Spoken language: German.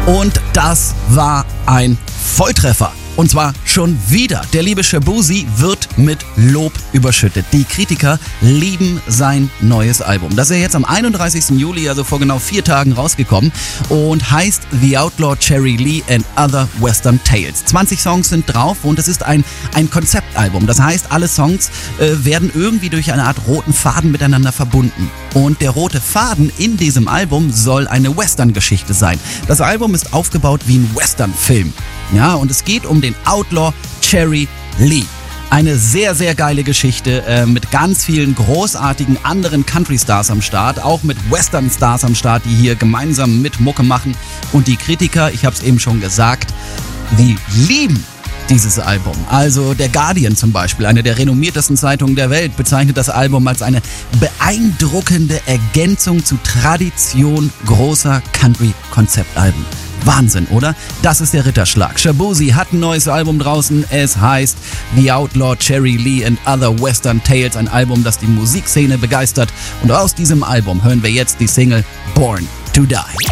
Und das war ein Volltreffer. Und zwar schon wieder. Der liebe Shaboozey wird mit Lob überschüttet. Die Kritiker lieben sein neues Album. Das ist ja jetzt am 31. Juli, also vor genau 4 Tagen rausgekommen und heißt The Outlaw Cherry Lee and Other Western Tales. 20 Songs sind drauf und es ist ein Konzeptalbum. Das heißt, alle Songs werden irgendwie durch eine Art roten Faden miteinander verbunden. Und der rote Faden in diesem Album soll eine Western-Geschichte sein. Das Album ist aufgebaut wie ein Western-Film. Ja, und es geht um den Outlaw Cherry Lee. Eine sehr, sehr geile Geschichte mit ganz vielen großartigen anderen Country-Stars am Start, auch mit Western-Stars am Start, die hier gemeinsam mit Mucke machen. Und die Kritiker, ich habe es eben schon gesagt, die lieben dieses Album. Also der Guardian zum Beispiel, eine der renommiertesten Zeitungen der Welt, bezeichnet das Album als eine beeindruckende Ergänzung zu Tradition großer Country-Konzeptalben. Wahnsinn, oder? Das ist der Ritterschlag. Shaboozey hat ein neues Album draußen. Es heißt The Outlaw Cherry Lee and Other Western Tales. Ein Album, das die Musikszene begeistert. Und aus diesem Album hören wir jetzt die Single Born to Die.